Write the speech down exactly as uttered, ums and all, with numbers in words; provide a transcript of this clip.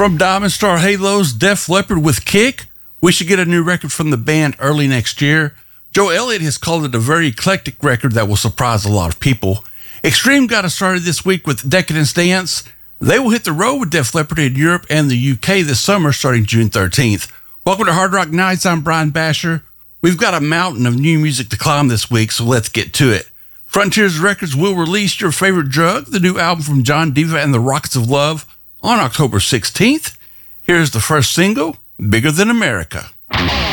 From Diamond Star Halo's Def Leppard with Kick, we should get a new record from the band early next year. Joe Elliott has called it a very eclectic record that will surprise a lot of people. Extreme got us started this week with Decadence Dance. They will hit the road with Def Leppard in Europe and the U K this summer starting June thirteenth. Welcome to Hard Rock Nights. I'm Brian Basher. We've got a mountain of new music to climb this week, so let's get to it. Frontiers Records will release Your Favorite Drug, the new album from John Diva and the Rockets of Love, on October sixteenth. Here's the first single, Bigger Than America.